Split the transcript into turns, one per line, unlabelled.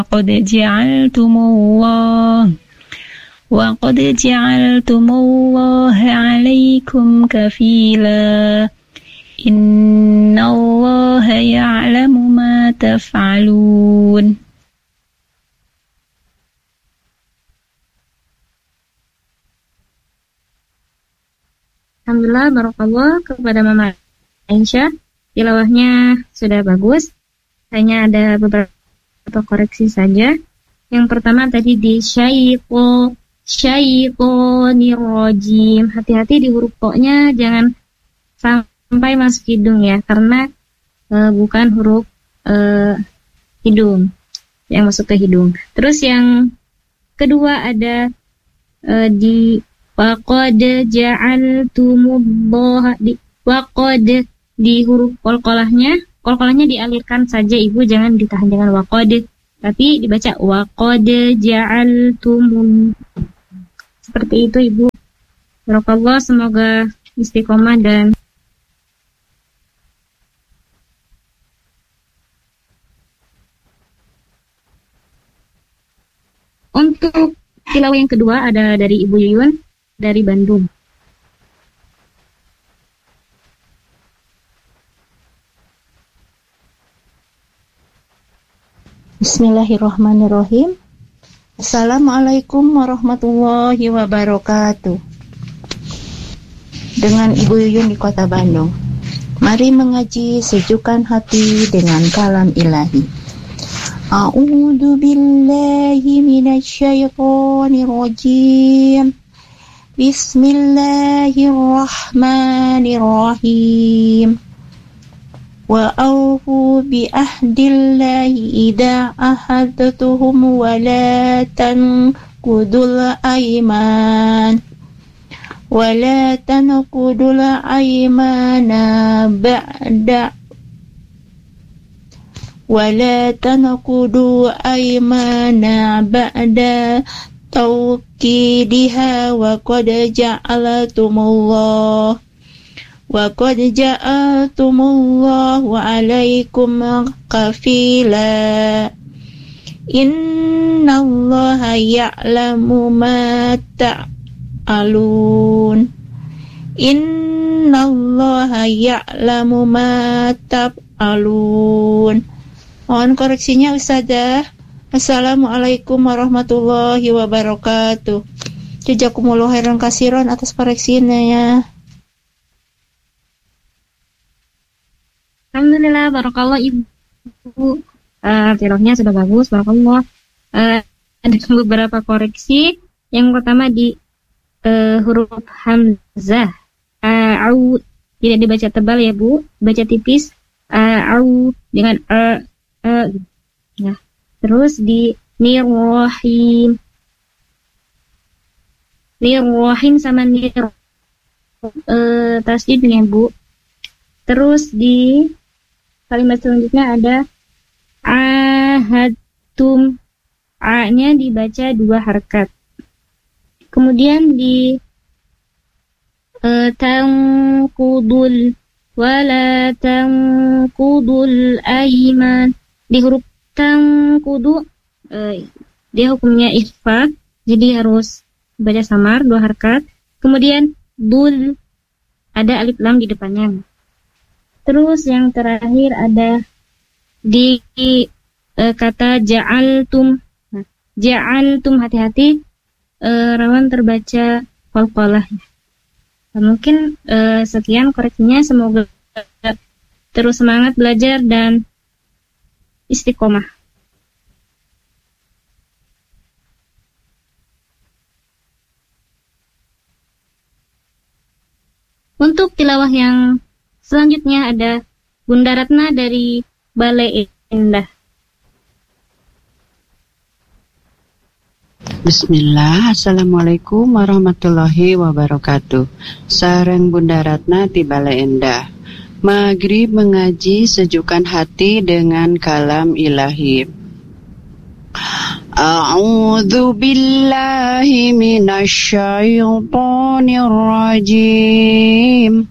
وقد جعلتم الله عليكم كفيلا إن الله يعلم ما تفعلون.
Alhamdulillah, barakallah kepada Mama Aisyah. Tilawahnya sudah bagus. Hanya ada beberapa koreksi saja. Yang pertama tadi di syaitonir rajim. Hati-hati di huruf ko-nya, jangan sampai masuk hidung ya, karena bukan huruf hidung yang masuk ke hidung. Terus yang kedua ada di waqad ja'altumullaha di waqad, di huruf qalqalahnya dialirkan saja Ibu, jangan ditahan dengan waqad, tapi dibaca waqad ja'altum. Seperti itu Ibu. Barakallah, semoga istiqomah dan untuk tilawah yang kedua ada dari Ibu Yuyun dari Bandung.
Bismillahirrahmanirrahim. Assalamualaikum warahmatullahi wabarakatuh. Dengan Ibu Yuyun di Kota Bandung. Mari mengaji sejukkan hati dengan kalam ilahi. A'udzu billahi minasyaitonir rajim. Bismillahirrahmanirrahim. Wa awfu bi ahdillahi idza ahadtuhum wa la tanqudul aiman. Wa la tanqudul aymana ba'da ولا تنقضوا أيمانا بعد توكيدها وقد جعلتم الله عليكم كفيلا إن الله يعلم ما تفعلون إن الله يعلم ما تفعلون. Mohon koreksinya Ustazah. Assalamualaikum warahmatullahi wabarakatuh. Jazakumullah khairan katsiran atas koreksinya ya.
Alhamdulillah, barakallah Ibu. Tilawahnya sudah bagus, barakallah. Ada beberapa koreksi. Yang pertama di huruf hamzah. Au tidak dibaca tebal ya Bu, baca tipis. Au dengan nah, terus di nirrahim sama tasdidnya Bu. Terus di kalimat selanjutnya ada ahadtum, a-nya dibaca 2 harakat. Kemudian di tangkudul wala tangkudul aiman, di huruf tangkudu dia hukumnya ikhfa, jadi harus baca samar 2 harakat. Kemudian dul, ada alif lam di depannya. Terus yang terakhir ada di kata ja'altum. Nah, ja'altum, hati-hati rawan terbaca qalqalah. Nah, mungkin sekian koreksinya, semoga terus semangat belajar dan istiqomah. Untuk tilawah yang selanjutnya ada Bunda Ratna dari Balai Indah.
Bismillah, Assalamualaikum warahmatullahi wabarakatuh. Sareng Bunda Ratna di Balai Indah. Maghrib mengaji sejukkan hati dengan kalam ilahi. A'udzu billahi minasyaitonir rajim.